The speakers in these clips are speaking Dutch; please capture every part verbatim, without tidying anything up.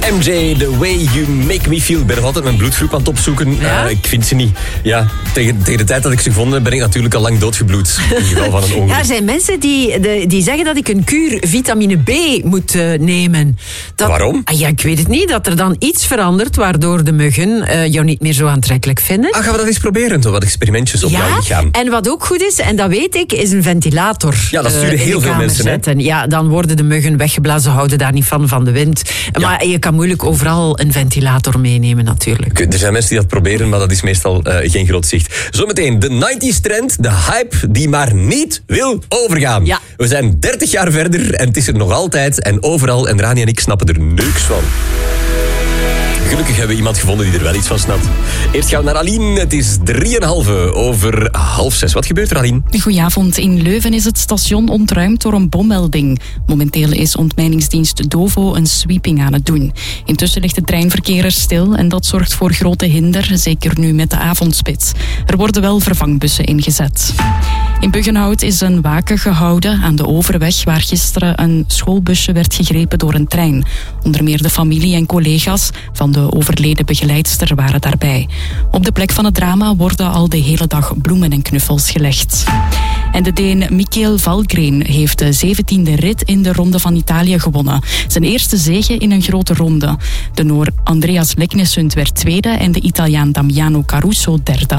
M J, The Way You Make Me Feel. Ik ben nog altijd mijn bloedgroep aan het opzoeken. Ja? Uh, ik vind ze niet. Ja, tegen, tegen de tijd dat ik ze gevonden heb, ben ik natuurlijk al lang doodgebloed. In geval van een ongeluk. Ja, er zijn mensen die, de, die zeggen dat ik een kuur vitamine B moet uh, nemen. Dat, Waarom? Ah, ja, ik weet het niet. Dat er dan iets verandert waardoor de muggen uh, jou niet meer zo aantrekkelijk vinden. Ah, gaan we dat eens proberen? Toch wat experimentjes op ja, jouw lichaam. En wat ook goed is, en dat weet ik, is een ventilator. Ja, dat sturen uh, heel veel mensen. Zetten. Ja, dan worden de muggen weggeblazen, houden daar niet van, van de wind. Ja. Maar je kan moeilijk overal een ventilator meenemen natuurlijk. Er zijn mensen die dat proberen, maar dat is meestal uh, geen groot zicht. Zometeen de nineties trend, de hype die maar niet wil overgaan. Ja. We zijn dertig jaar verder en het is er nog altijd en overal. En Rani en ik snappen er niks van. Gelukkig hebben we iemand gevonden die er wel iets van snapt. Eerst gaan we naar Aline. Het is drieënhalve over half zes. Wat gebeurt er, Aline? Goedenavond. In Leuven is het station ontruimd door een bommelding. Momenteel is ontmijningsdienst Dovo een sweeping aan het doen. Intussen ligt het treinverkeer er stil en dat zorgt voor grote hinder, zeker nu met de avondspits. Er worden wel vervangbussen ingezet. In Buggenhout is een waken gehouden aan de Overweg, waar gisteren een schoolbusje werd gegrepen door een trein. Onder meer de familie en collega's van de overleden begeleidster waren daarbij. Op de plek van het drama worden al de hele dag bloemen en knuffels gelegd. En de Deen Michael Valgren heeft de zeventiende rit in de Ronde van Italië gewonnen. Zijn eerste zege in een grote ronde. De Noor Andreas Leknesund werd tweede en de Italiaan Damiano Caruso derde.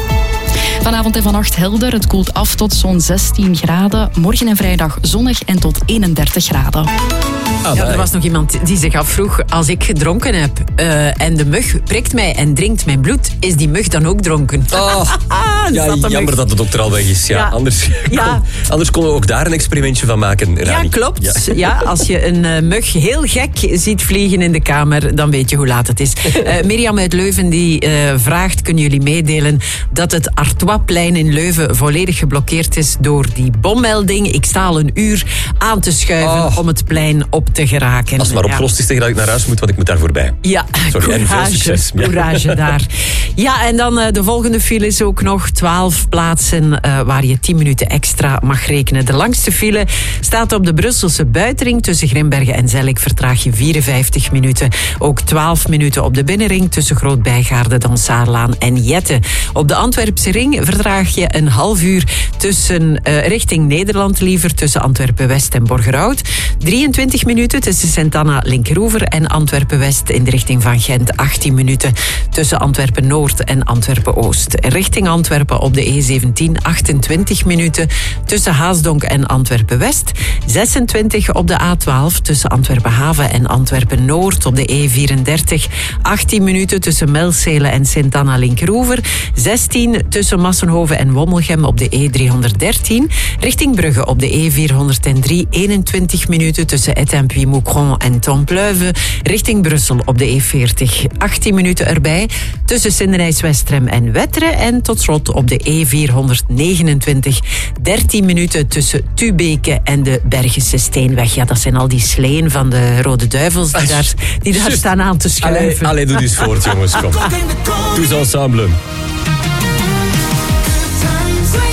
Vanavond en vannacht helder. Het koelt af tot zo'n zestien graden. Morgen en vrijdag zonnig en tot eenendertig graden. Ah, Ja, er was nog iemand die zich afvroeg, als ik gedronken heb uh, en de mug prikt mij en drinkt mijn bloed, is die mug dan ook dronken? Oh, ja, jammer mug. dat de dokter al weg is. Ja, Ja. Anders, Ja. Kon, anders konden we ook daar een experimentje van maken, Rani. Ja, klopt. Ja. Ja, als je een uh, mug heel gek ziet vliegen in de kamer, dan weet je hoe laat het is. Uh, Mirjam uit Leuven die uh, vraagt, kunnen jullie meedelen dat het Artoisplein in Leuven volledig geblokkeerd is door die bommelding. Ik sta al een uur aan te schuiven Oh. om het plein op te geraken. Als het maar opgelost is tegen dat ik naar huis moet, want ik moet daar voorbij. Ja, Sorry, en veel courage, succes. Ja. courage daar. Ja, en dan uh, de volgende file is ook nog twaalf plaatsen uh, waar je tien minuten extra mag rekenen. De langste file staat op de Brusselse buitenring. Tussen Grimbergen en Zellik vertraag je vierenvijftig minuten. Ook twaalf minuten op de binnenring tussen Groot-Bijgaarden, dan Saarlaan en Jette. Op de Antwerpse ring vertraag je een half uur tussen, uh, richting Nederland liever, tussen Antwerpen-West en Borgerhout. drieëntwintig minuten tussen Sint-Anna-Linkeroever en Antwerpen-West in de richting van Gent. achttien minuten tussen Antwerpen-Noord en Antwerpen-Oost. Richting Antwerpen op de E zeventien, achtentwintig minuten tussen Haasdonk en Antwerpen-West. zesentwintig op de A twaalf tussen Antwerpen-Haven en Antwerpen-Noord op de E vierendertig. achttien minuten tussen Melzele en Sint-Anna-Linkeroever. zestien tussen Massenhoven en Wommelgem op de E driehonderddertien. Richting Brugge op de E vierhonderddrie. eenentwintig minuten tussen Étampes-Moucron en Tompleuve. Richting Brussel op de E veertig. achttien minuten erbij tussen Sindenijs-Westrem en Wetteren. En tot slot op de E vierhonderdnegenentwintig. dertien minuten tussen Tubeke en de Bergense Steenweg. Ja, dat zijn al die sleeën van de Rode Duivels die daar, die daar staan aan te Allee, schuiven. allee, doe eens voort, jongens. Kom. Tous ensemble.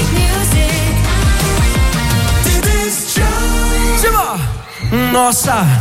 Nossa!